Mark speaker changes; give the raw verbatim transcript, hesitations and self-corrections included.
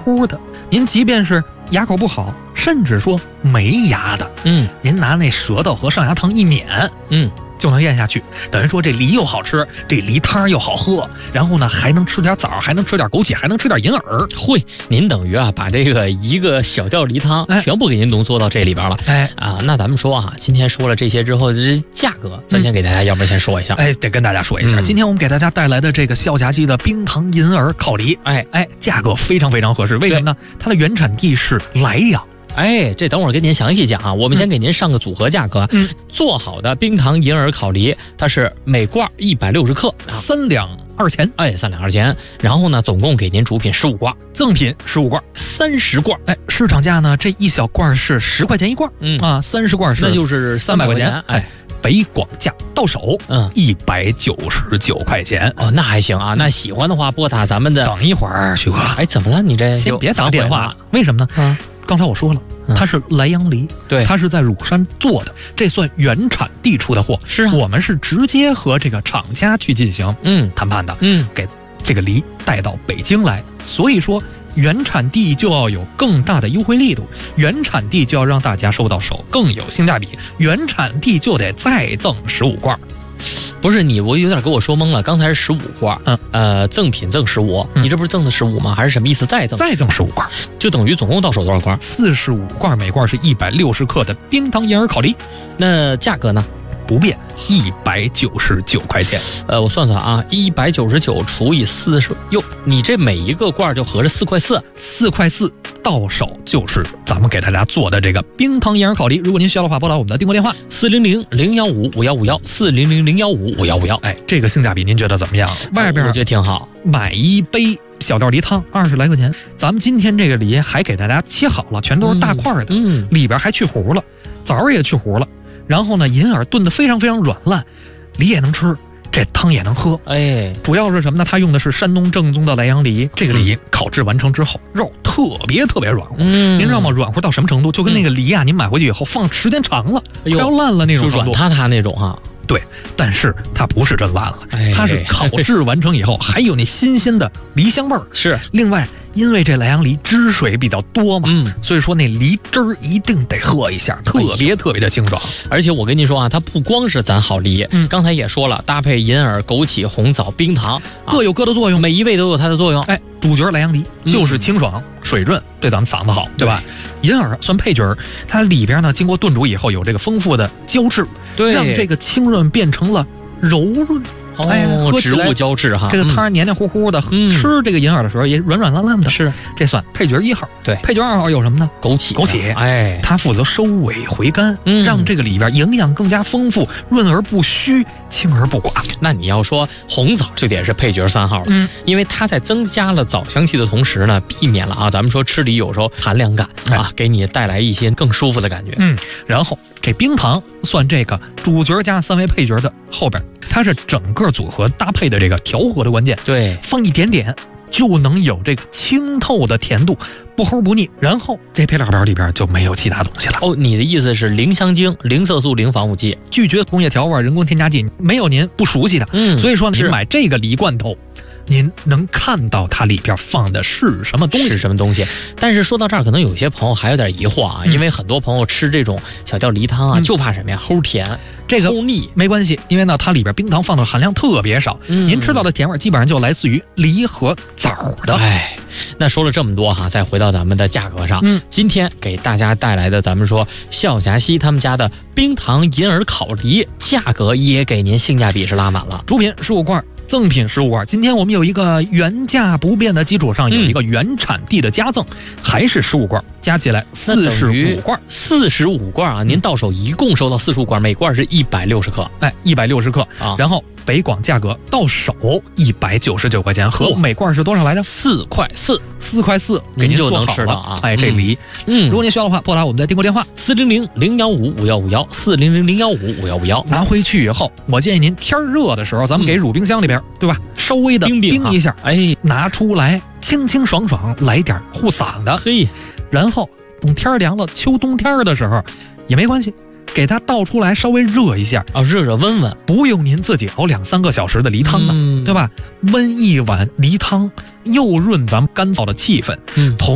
Speaker 1: 乎的。您即便是牙口不好，甚至说没牙的，
Speaker 2: 嗯，
Speaker 1: 您拿那舌头和上牙膛一撵，
Speaker 2: 嗯，
Speaker 1: 就能咽下去。等于说这梨又好吃，这梨汤又好喝，然后呢还能吃点枣，还能吃点枸杞，还能吃点银耳。
Speaker 2: 会，您等于啊把这个一个小吊梨汤全部给您浓缩到这里边了。
Speaker 1: 哎
Speaker 2: 啊，那咱们说啊，今天说了这些之后，这价格咱先给大家，要不然先说一下。
Speaker 1: 哎，得跟大家说一下，
Speaker 2: 嗯、
Speaker 1: 今天我们给大家带来的这个孝霞鸡的冰糖银耳烤梨，
Speaker 2: 哎
Speaker 1: 哎，价格非常非常合适。为什么呢？它的原产地是莱阳。
Speaker 2: 哎，这等会儿跟您详细讲啊，我们先给您上个组合价格。
Speaker 1: 嗯，
Speaker 2: 做好的冰糖银耳烤梨，它是每罐一百六十克，
Speaker 1: 三两二钱。
Speaker 2: 哎，三两二钱。然后呢，总共给您主品十五罐，
Speaker 1: 赠品十五罐，
Speaker 2: 三十罐。
Speaker 1: 哎，市场价呢，这一小罐是十块钱一罐，
Speaker 2: 嗯
Speaker 1: 啊，三十罐是
Speaker 2: 那就是
Speaker 1: 三百块钱。
Speaker 2: 哎，
Speaker 1: 北广价到手，
Speaker 2: 嗯，
Speaker 1: 一百九十九块钱。
Speaker 2: 哦，那还行啊。那喜欢的话，拨打咱们的。
Speaker 1: 等一会儿，徐哥。
Speaker 2: 哎，怎么了？你这
Speaker 1: 先别打电话，为什么呢？
Speaker 2: 嗯。
Speaker 1: 刚才我说了，它是莱阳梨，
Speaker 2: 对，
Speaker 1: 它是在乳山做的，这算原产地出的货。
Speaker 2: 是啊，
Speaker 1: 我们是直接和这个厂家去进行
Speaker 2: 嗯
Speaker 1: 谈判的，
Speaker 2: 嗯，
Speaker 1: 给这个梨带到北京来。所以说，原产地就要有更大的优惠力度，原产地就要让大家收到手更有性价比，原产地就得再赠十五罐。
Speaker 2: 不是你，我有点给我说懵了。刚才是十五罐，
Speaker 1: 嗯，
Speaker 2: 呃，赠品赠十五，你这不是赠的十五吗？还是什么意思？再赠
Speaker 1: 再赠十五罐，
Speaker 2: 就等于总共到手多少罐？
Speaker 1: 四十五罐，每罐是一百六十克的冰糖银耳烤梨。
Speaker 2: 那价格呢？
Speaker 1: 不变，一百九十九块钱。
Speaker 2: 呃，我算算啊，一百九十九除以四十，哟，你这每一个罐就合着四块四，
Speaker 1: 四块四到手就是咱们给大家做的这个冰糖银耳烤梨。如果您需要的话，拨打我们的订购电话
Speaker 2: 四零零零幺五五幺五幺四零零零幺五五幺五幺。
Speaker 1: 哎，这个性价比您觉得怎么样？外边
Speaker 2: 我觉得挺好，
Speaker 1: 买一杯小吊梨汤二十来块钱，咱们今天这个梨还给大家切好了，全都是大块的，
Speaker 2: 嗯，嗯
Speaker 1: 里边还去核了，枣也去核了。然后呢，银耳炖得非常非常软烂，梨也能吃，这汤也能喝。
Speaker 2: 哎，
Speaker 1: 主要是什么呢？它用的是山东正宗的莱阳梨，这个梨、嗯、烤制完成之后，肉特别特别软乎。
Speaker 2: 嗯，
Speaker 1: 您知道吗？软乎到什么程度？就跟那个梨啊，嗯、您买回去以后放时间长了，快要烂了那种程度，
Speaker 2: 就软塌塌那种哈。
Speaker 1: 对，但是它不是真烂了，
Speaker 2: 哎、
Speaker 1: 它是烤制完成以后还有那新鲜的梨香味儿。
Speaker 2: 是，
Speaker 1: 另外。因为这莱阳梨汁水比较多嘛，
Speaker 2: 嗯，
Speaker 1: 所以说那梨汁儿一定得喝一下，特别特别的清爽。
Speaker 2: 而且我跟您说啊，它不光是咱好梨，
Speaker 1: 嗯，
Speaker 2: 刚才也说了，搭配银耳、枸杞、红枣、冰糖，
Speaker 1: 各有各的作用，
Speaker 2: 每一味都有它的作用。
Speaker 1: 哎，主角莱阳梨就是清爽、嗯、水润，对咱们嗓子好，对吧？对，银耳算配角，它里边呢经过炖煮以后有这个丰富的胶质，
Speaker 2: 对，
Speaker 1: 让这个清润变成了柔润。
Speaker 2: 哦，
Speaker 1: 哎，喝
Speaker 2: 植物胶质哈，
Speaker 1: 这个汤黏黏糊糊的，
Speaker 2: 嗯、
Speaker 1: 吃这个银耳的时候也软软烂烂的，
Speaker 2: 是，
Speaker 1: 这算配角一号。
Speaker 2: 对，
Speaker 1: 配角二号有什么呢？
Speaker 2: 枸杞，
Speaker 1: 枸杞，
Speaker 2: 哎，
Speaker 1: 它负责收尾回甘，
Speaker 2: 嗯，
Speaker 1: 让这个里边营养更加丰富，润而不虚，清而不寡。
Speaker 2: 那你要说红枣就得是配角三号了，
Speaker 1: 嗯，
Speaker 2: 因为它在增加了枣香气的同时呢，避免了啊，咱们说吃梨有时候寒凉感、哎、啊，给你带来一些更舒服的感觉。
Speaker 1: 嗯，然后这冰糖算这个主角加三位配角的后边。它是整个组合搭配的这个调和的关键，
Speaker 2: 对，
Speaker 1: 放一点点就能有这个清透的甜度，不齁不腻。然后这配料表里边就没有其他东西了。
Speaker 2: 哦，你的意思是零香精、零色素、零防腐剂，
Speaker 1: 拒绝工业调味、人工添加剂，没有您不熟悉的。
Speaker 2: 嗯，
Speaker 1: 所以说您买这个梨罐头，您能看到它里边放的是什么东西？
Speaker 2: 是什么东西？但是说到这儿，可能有些朋友还有点疑惑啊，嗯、因为很多朋友吃这种小吊梨汤啊，嗯、就怕什么呀？齁甜。
Speaker 1: 这个
Speaker 2: 齁腻
Speaker 1: 没关系，因为呢，它里边冰糖放的含量特别少，
Speaker 2: 嗯、
Speaker 1: 您吃到的甜味基本上就来自于梨和枣的。
Speaker 2: 哎，那说了这么多哈，再回到咱们的价格上，
Speaker 1: 嗯，
Speaker 2: 今天给大家带来的咱们说孝霞西他们家的冰糖银耳烤梨，价格也给您性价比是拉满了，
Speaker 1: 主品十五罐。赠品十五罐，今天我们有一个原价不变的基础上，有一个原产地的加赠，嗯、还是十五罐，加起来四十五罐，
Speaker 2: 四十五罐啊！您到手一共收到四十五罐，每罐是一百六十克，
Speaker 1: 哎，一百六十克
Speaker 2: 啊。
Speaker 1: 然后北广价格到手一百九十九块钱，和每罐是多少来着？
Speaker 2: 四块四，
Speaker 1: 四块四，
Speaker 2: 您就能吃到啊！
Speaker 1: 哎，这梨，
Speaker 2: 嗯，
Speaker 1: 如果您需要的话，拨打我们的订购电话
Speaker 2: 四零零零幺五五幺五幺四零零零幺五五幺五幺。
Speaker 1: 拿回去以后，我建议您天热的时候，咱们给乳冰箱里边，对吧？稍微的
Speaker 2: 冰冰
Speaker 1: 冰一下，
Speaker 2: 哎，
Speaker 1: 拿出来清清爽爽，来点护嗓的。
Speaker 2: 嘿，
Speaker 1: 然后等天凉了，秋冬天的时候也没关系，给它倒出来稍微热一下
Speaker 2: 啊，热热温温，
Speaker 1: 不用您自己熬两三个小时的梨汤了，
Speaker 2: 嗯、
Speaker 1: 对吧？温一碗梨汤，又润咱们干燥的气氛，
Speaker 2: 嗯，
Speaker 1: 同。